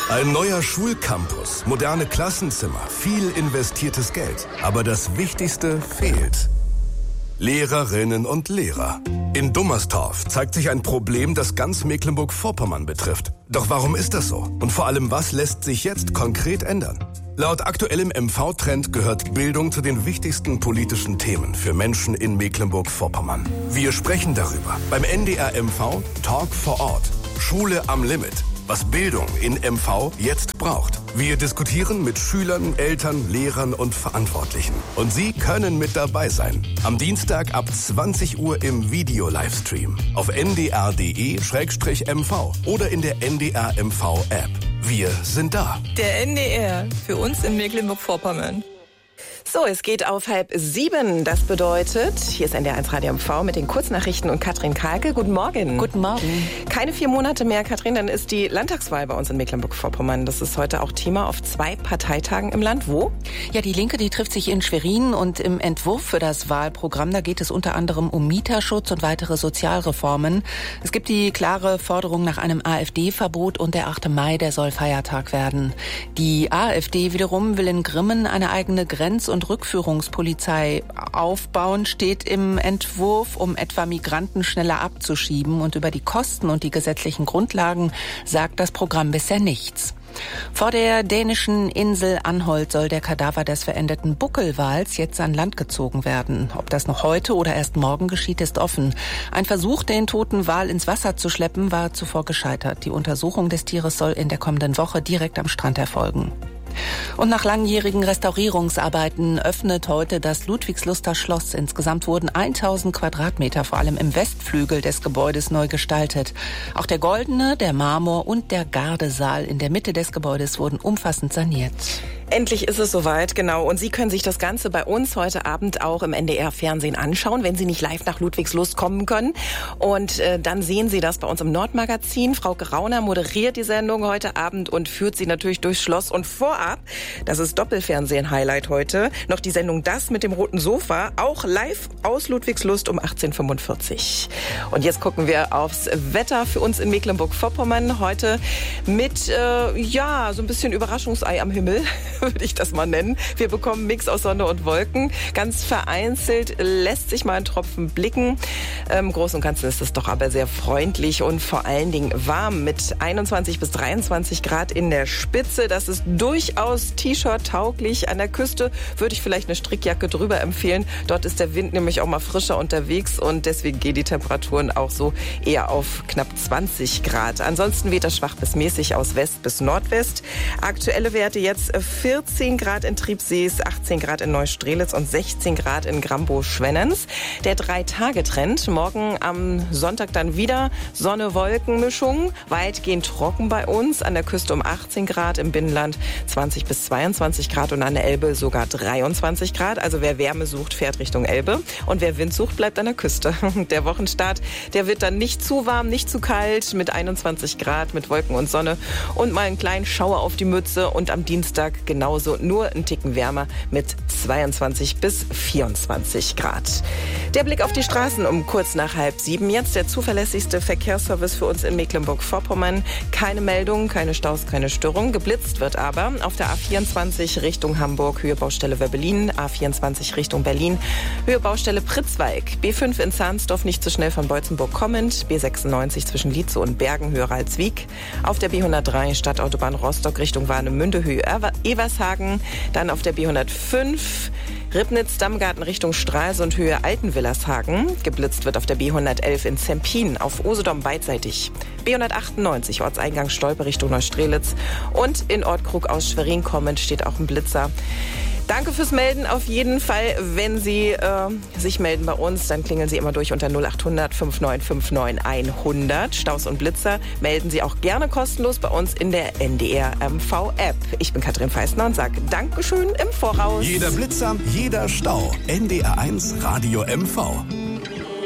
Ein neuer Schulcampus, moderne Klassenzimmer, viel investiertes Geld. Aber das Wichtigste fehlt. Lehrerinnen und Lehrer. In Dummerstorf zeigt sich ein Problem, das ganz Mecklenburg-Vorpommern betrifft. Doch warum ist das so? Und vor allem, was lässt sich jetzt konkret ändern? Laut aktuellem MV-Trend gehört Bildung zu den wichtigsten politischen Themen für Menschen in Mecklenburg-Vorpommern. Wir sprechen darüber beim NDR MV Talk vor Ort. Schule am Limit. Was Bildung in MV jetzt braucht. Wir diskutieren mit Schülern, Eltern, Lehrern und Verantwortlichen. Und Sie können mit dabei sein. Am Dienstag ab 20 Uhr im Video-Livestream. Auf ndr.de/mv oder in der NDR MV-App. Wir sind da. Der NDR, für uns in Mecklenburg-Vorpommern. So, es geht auf 6:30. Das bedeutet, hier ist NDR1 Radio MV mit den Kurznachrichten und Katrin Kalke. Guten Morgen. Guten Morgen. Keine 4 Monate mehr, Katrin, dann ist die Landtagswahl bei uns in Mecklenburg-Vorpommern. Das ist heute auch Thema auf 2 Parteitagen im Land. Wo? Ja, die Linke, die trifft sich in Schwerin und im Entwurf für das Wahlprogramm, da geht es unter anderem um Mieterschutz und weitere Sozialreformen. Es gibt die klare Forderung nach einem AfD-Verbot und der 8. Mai, der soll Feiertag werden. Die AfD wiederum will in Grimmen eine eigene Grenz- und Rückführungspolizei aufbauen, steht im Entwurf, um etwa Migranten schneller abzuschieben. Und über die Kosten und die gesetzlichen Grundlagen sagt das Programm bisher nichts. Vor der dänischen Insel Anholt soll der Kadaver des verendeten Buckelwals jetzt an Land gezogen werden. Ob das noch heute oder erst morgen geschieht, ist offen. Ein Versuch, den toten Wal ins Wasser zu schleppen, war zuvor gescheitert. Die Untersuchung des Tieres soll in der kommenden Woche direkt am Strand erfolgen. Und nach langjährigen Restaurierungsarbeiten öffnet heute das Ludwigsluster Schloss. Insgesamt wurden 1000 Quadratmeter vor allem im Westflügel des Gebäudes neu gestaltet. Auch der Goldene, der Marmor und der Gardesaal in der Mitte des Gebäudes wurden umfassend saniert. Endlich ist es soweit, genau. Und Sie können sich das Ganze bei uns heute Abend auch im NDR-Fernsehen anschauen, wenn Sie nicht live nach Ludwigslust kommen können. Und dann sehen Sie das bei uns im Nordmagazin. Frau Grauner moderiert die Sendung heute Abend und führt Sie natürlich durchs Schloss. Und vorab, das ist Doppelfernsehen-Highlight heute, noch die Sendung Das mit dem roten Sofa, auch live aus Ludwigslust um 18:45. Und jetzt gucken wir aufs Wetter für uns in Mecklenburg-Vorpommern. Heute mit, so ein bisschen Überraschungsei am Himmel, würde ich das mal nennen. Wir bekommen einen Mix aus Sonne und Wolken. Ganz vereinzelt lässt sich mal ein Tropfen blicken. Im Großen und Ganzen ist es doch aber sehr freundlich und vor allen Dingen warm mit 21 bis 23 Grad in der Spitze. Das ist durchaus T-Shirt-tauglich. An der Küste würde ich vielleicht eine Strickjacke drüber empfehlen. Dort ist der Wind nämlich auch mal frischer unterwegs und deswegen gehen die Temperaturen auch so eher auf knapp 20 Grad. Ansonsten weht das schwach bis mäßig aus West bis Nordwest. Aktuelle Werte jetzt 14 Grad in Triebsees, 18 Grad in Neustrelitz und 16 Grad in Grambow-Schwennens. Der 3-Tage-Trend. Morgen am Sonntag dann wieder Sonne-Wolken-Mischung. Weitgehend trocken bei uns. An der Küste um 18 Grad, im Binnenland 20 bis 22 Grad und an der Elbe sogar 23 Grad. Also wer Wärme sucht, fährt Richtung Elbe. Und wer Wind sucht, bleibt an der Küste. Der Wochenstart, der wird dann nicht zu warm, nicht zu kalt, mit 21 Grad, mit Wolken und Sonne und mal einen kleinen Schauer auf die Mütze. Und am Dienstag genauso, nur ein Ticken wärmer mit 22 bis 24 Grad. Der Blick auf die Straßen um kurz nach 6:30. Jetzt der zuverlässigste Verkehrsservice für uns in Mecklenburg-Vorpommern. Keine Meldungen, keine Staus, keine Störung. Geblitzt wird aber auf der A24 Richtung Hamburg, Höhe Baustelle Werbelin, A24 Richtung Berlin, Höhe Baustelle Pritzwalk, B5 in Zahnsdorf nicht zu schnell von Beutzenburg kommend, B96 zwischen Lietzow und Bergen, Höhe Ralswiek, auf der B103 Stadtautobahn Rostock Richtung Warnemünde, Höhe Evershagen, dann auf der B105 Ribnitz-Dammgarten Richtung Stralsund, Höhe Altenwillershagen. Geblitzt wird auf der B111 in Zempin, auf Usedom beidseitig. B198 Ortseingang Stolpe Richtung Neustrelitz und in Ortkrug aus Schwerin kommend steht auch ein Blitzer. Danke fürs Melden auf jeden Fall. Wenn Sie sich melden bei uns, dann klingeln Sie immer durch unter 0800 5959 100. Staus und Blitzer melden Sie auch gerne kostenlos bei uns in der NDR MV App. Ich bin Katrin Feisner und sage Dankeschön im Voraus. Jeder Blitzer, jeder Stau. NDR1 Radio MV.